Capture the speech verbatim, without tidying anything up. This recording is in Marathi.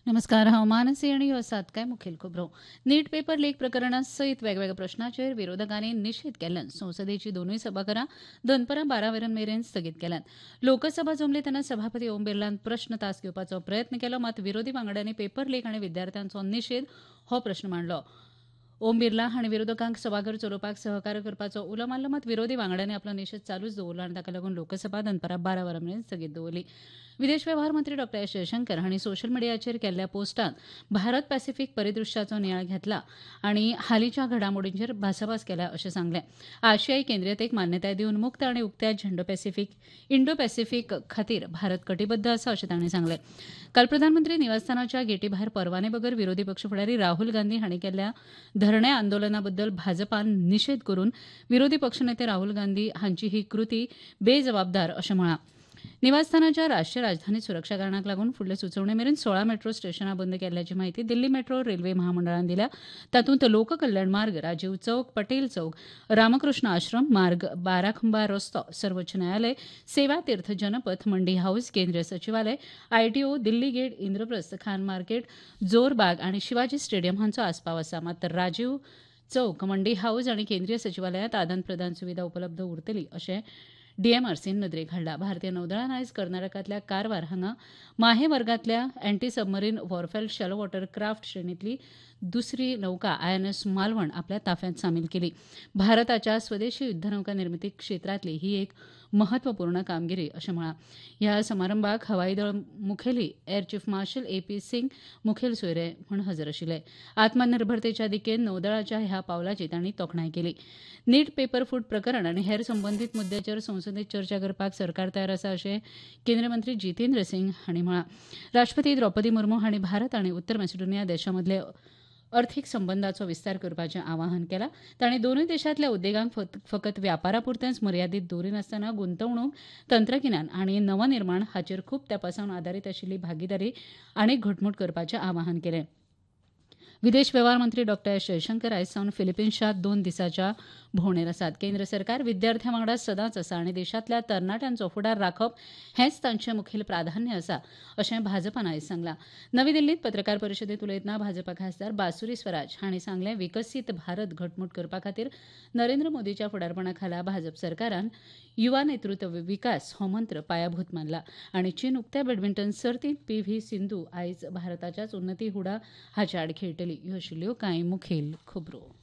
नमस्कार. हवामानाचे आणि असात काय मुखेल खबरो. नीट पेपर लीक प्रकरणासयत वेगवेगळ्या प्रश्नाचेर विरोधकांनी निशेध केल्यान संसदेची दोनूय सभाघरां दनपारां बारा वरां मेरेन स्थगीत केल्यात. लोकसभा जमली तेन्ना सभापती ओम बिर्लान प्रस्न तास घेवपाचो प्रयत्न केलो, मात विरोधी वांगड्यांनी पेपर लीक आनी विद्यार्थ्यांचो निशेध हो प्रस्न मांडलो. ओम बिर्ला हांणी विरोधकांक सभाघर चलोवपाक सहकार्य करपाचो उलो मारलो, मात विरोधी वांगड्यांनी आपलो निशेध चालूच दवरलो आनी ताका लागून लोकसभा दनपारां बारा वरां मेरेन स्थगीत दवरली. विदेश वेव्हार मंत्री डॉ एस जयशंकर हांणी सोशल मिडियाचेर केल्ल्या पोस्टांत भारत पॅसिफीक परिदृश्याचो नियाळ घेतला आनी हालींच्या घडामोडींचेर भासाभास केल्या अशें सांगलें. आशियाई केंद्रीयतेक मान्यताय दिवन मुक्त आनी उक्त्या झेंडो पॅसिफीक इंडो पॅसिफीक खातीर भारत कटीबद्द आसा अशें तांणी सांगलें. काल प्रधानमंत्री निवासस्थानाच्या गेटी भायर परवाने बगर विरोधी पक्ष फुडारी राहुल गांधी हांणी केल्ल्या धरणे आंदोलना बद्दल भाजपान निशेध करून विरोधी पक्षनेते राहुल गांधी हांची ही कृती बेजबाबदार अशें म्हळां. निवासस्थानाच्या राष्ट्रीय राजधानीत सुरक्षा कारणाक लागून फुडले सुचोवणे मेरेन सोळा मेट्रो स्टेशनां बंद केल्ल्याची म्हायती दिल्ली मेट्रो रेल्वे महामंडळान दिल्या. तातूंत लोककल्याण मार्ग, राजीव चौक, पटेल चौक, रामकृष्ण आश्रम मार्ग, बाराखंबा रस्तो, सर्वोच्च न्यायालय, सेवा तीर्थ जनपथ, मंडी हाऊस, केंद्रीय सचिवालय, ITO, Delhi gate, Indraprastha, Khan market, जोर बाग आनी शिवाजी स्टेडियम हांचो आस्पाव आसा. मात राजीव चौक, मंडी हाऊस आनी केंद्रीय सचिवालयांत आदान प्रदान सुविधा उपलब्ध उरतली अशें डीएमआरसीन नदरेक हाडला. भारतीय नौदळान आयज कर्नाटकांतल्या कारवार हांगा माहे वर्गांतल्या anti submarine वॉरफेल shallow water craft श्रेणींतली दुसरी नौका आयएनएस मालवण आपल्या ताफ्यांत सामील केली. भारताच्या स्वदेशी युद्धनौका निर्मिती क्षेत्रांतली ही एक महत्वपूर्ण कामगिरी अशें म्हळां. ह्या समारंभाक हवाई दळ मुखेली air chief marshal A P Singh मुखेल सोयरे म्हूण हजर आशिल्ले. आत्मनिर्भरतेच्या दिकेन नौदळाच्या ह्या पावलाची तांणी तोखणाय केली. नीट पेपर फूट प्रकरण आनी हेर संबंदीत मुद्द्याचेर संसदेत चर्चा करपाक सरकार तयार आसा अशें केंद्रीय मंत्री जितेंद्र सिंग हांणी म्हळां. राष्ट्रपती द्रौपदी मुर्मू हांणी भारत आनी उत्तर मॅसिडोनिया देशां मदले अर्थीक संबंदांचो विस्तार करपाचें आवाहन केलां. तांणी दोनूय देशांतल्या उद्देगांक फकत व्यापारापुरतेंच मर्यादीत दवरिनासतना गुंतवणूक, तंत्रगिन्यान आनी नवनिर्माण हाचेर खूब तेंपासावन आदारीत आशिल्ली भागीदारी आनीक घटमूट करपाचें आवाहन केलें. विदेश वेव्हार मंत्री डॉ एस जयशंकर आयज सावन फिलिपिन्सच्या दोन दिसांच्या भोंवडेर आसात. केंद्र सरकार विद्यार्थ्यां वांगडा सदांच आसा आनी देशांतल्या तरणाट्यांचो फुडार राखप हेंच तांचें मुखेल प्राधान्य आसा अशें भाजपान आयज सांगलां. नवी दिल्लींत पत्रकार परिशदेंत उलयतना भाजपा खासदार बासुरी स्वराज हांणी सांगलें, विकसीत भारत घटमूट करपा खातीर नरेंद्र मोदीच्या फुडारपणा खाला भाजप सरकारान युवा नेतृत्व विकास हो मंत्र पायाभूत मानला आनी चीन उक्त्या बॅडमिंटन सर्तींत पी व्ही सिंधू आयज भारताच्याच उन्नती हुडा हाचे आड खेळटली. ह्यो आशिल्ल्यो कांय मुखेल खबरो.